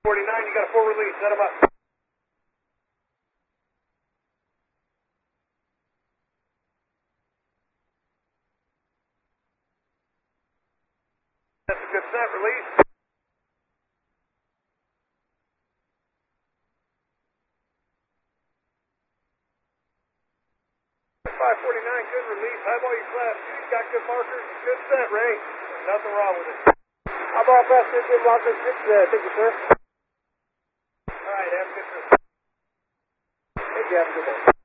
49, you got a full release. Set him up. That's a good set. Release. 549, good release. Highball, you class. You got good markers. Good set, Ray. Nothing wrong with it. Highball, class, good markers. Good set. Thank you, sir. All right, have a good day. Thank you. Have a good day.